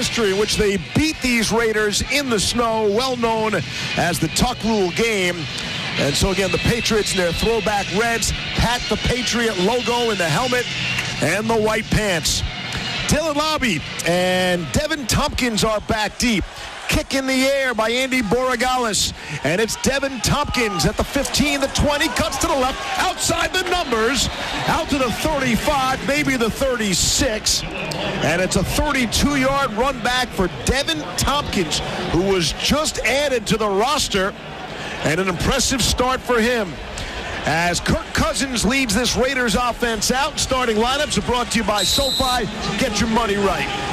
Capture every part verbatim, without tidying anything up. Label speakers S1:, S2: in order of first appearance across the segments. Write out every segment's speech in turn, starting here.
S1: history in which they beat these Raiders in the snow, well known as the Tuck Rule game. And so again, the Patriots in their throwback reds, Pat the Patriot logo in the helmet and the white pants. Dylan Lobby and Devin Tompkins are back deep. Kick in the air by Andy Borregales. And it's Devin Tompkins at the fifteen, the twenty, cuts to the left, outside the numbers, out to the thirty-five, maybe the thirty-six. And it's a thirty-two-yard run back for Devin Tompkins, who was just added to the roster. And an impressive start for him. As Kirk Cousins leads this Raiders offense out, starting lineups are brought to you by SoFi. Get your money right.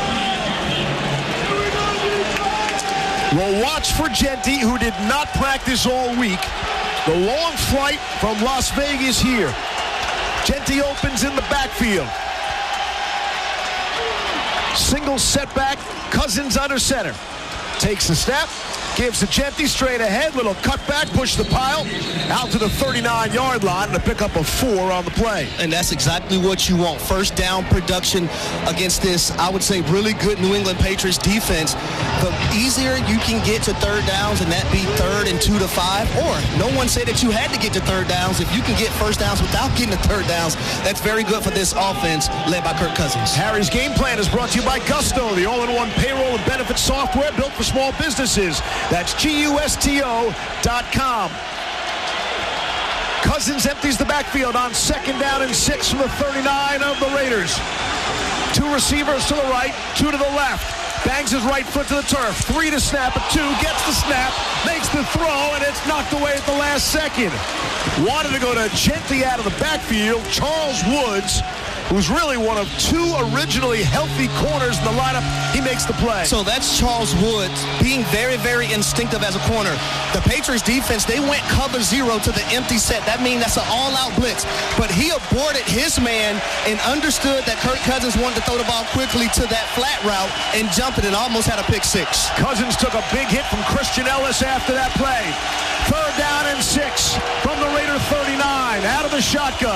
S1: We'll watch for Jeanty, who did not practice all week. The long flight from Las Vegas here. Jeanty opens in the backfield. Single setback, Cousins under center. Takes the snap, gives to Jeanty straight ahead, little cutback, push the pile, out to the thirty-nine-yard line and a pickup of four on the play.
S2: And that's exactly what you want. First down production against this, I would say, really good New England Patriots defense. The easier you can get to third downs, and that be third and two to five, or no one said that you had to get to third downs. If you can get first downs without getting to third downs, that's very good for this offense led by Kirk Cousins.
S1: Harry's Game Plan is brought to you by Gusto, the all-in-one payroll and benefit software built for small businesses. That's G U S T O dot com. Cousins empties the backfield on second down and six from the thirty-nine of the Raiders. Two receivers to the right, two to the left. Bangs his right foot to the turf. Three to snap, a two, gets the snap, makes the throw, and it's knocked away at the last second. Wanted to go to Jeanty out of the backfield. Charles Woods, who's really one of two originally healthy corners in the lineup, he makes the play.
S2: So that's Charles Woods being very, very instinctive as a corner. The Patriots defense, they went cover zero to the empty set. That means that's an all-out blitz. But he aborted his man and understood that Kirk Cousins wanted to throw the ball quickly to that flat route and jump it and almost had a pick six.
S1: Cousins took a big hit from Christian Ellis after that play. Third down and six from the Raider thirty-nine, out of the shotgun.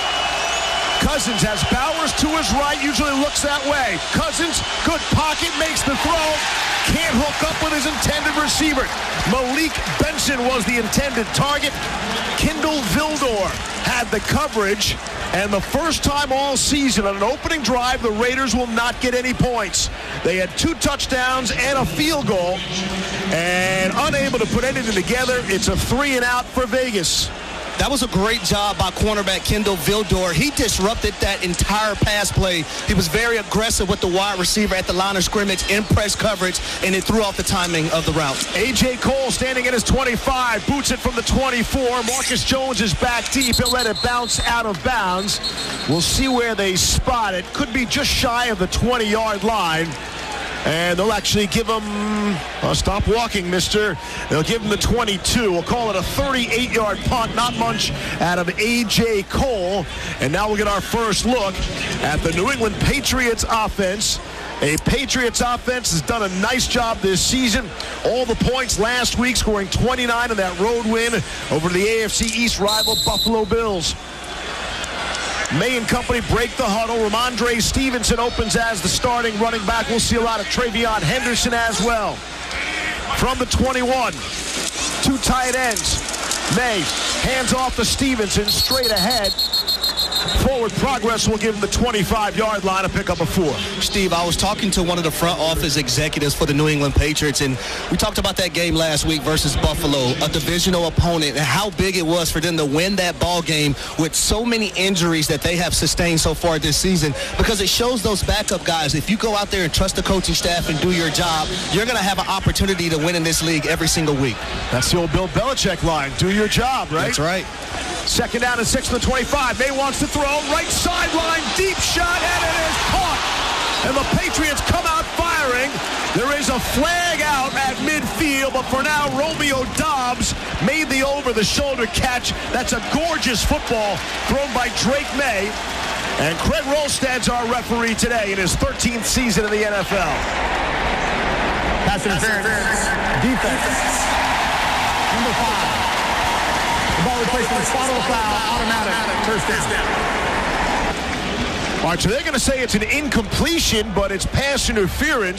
S1: Cousins has Bowers to his right, usually looks that way. Cousins, good pocket, makes the throw. Can't hook up with his intended receiver. Malik Benson was the intended target. Kindle Vildor had the coverage. And the first time all season on an opening drive, the Raiders will not get any points. They had two touchdowns and a field goal. And unable to put anything together, it's a three and out for Vegas.
S2: That was a great job by cornerback Kindle Vildor. He disrupted that entire pass play. He was very aggressive with the wide receiver at the line of scrimmage in press coverage, and it threw off the timing of the route.
S1: A J. Cole standing at his twenty-five, boots it from the twenty-four. Marcus Jones is back deep. He'll let it bounce out of bounds. We'll see where they spot it. Could be just shy of the twenty-yard line. And they'll actually give him, oh, stop walking, mister. They'll give him the twenty-two. We'll call it a thirty-eight-yard punt, not much out of A J. Cole. And now we'll get our first look at the New England Patriots offense. A Patriots offense has done a nice job this season. All the points last week, scoring twenty-nine in that road win over the A F C East rival Buffalo Bills. May and company break the huddle. Ramondre Stevenson opens as the starting running back. We'll see a lot of Travion Henderson as well. From the twenty-one, two tight ends. May hands off to Stevenson, straight ahead. Forward progress will give him the twenty-five-yard line, a pickup of four.
S2: Steve, I was talking to one of the front office executives for the New England Patriots, and we talked about that game last week versus Buffalo, a divisional opponent, and how big it was for them to win that ball game with so many injuries that they have sustained so far this season, because it shows those backup guys, if you go out there and trust the coaching staff and do your job, you're going to have an opportunity to win in this league every single week.
S1: That's the old Bill Belichick line. Do your job, right?
S2: That's right.
S1: Second down and six from the twenty-five. May wants to throw. Right sideline. Deep shot. And it is caught. And the Patriots come out firing. There is a flag out at midfield. But for now, Romeo Doubs made the over-the-shoulder catch. That's a gorgeous football thrown by Drake May. And Craig Rolstad's our referee today in his thirteenth season in the N F L.
S3: Pass interference. Defense. Number five. The ball replacement, spot on the foul, automatic, first down.
S1: All right, so they're going to say it's an incompletion, but it's pass interference.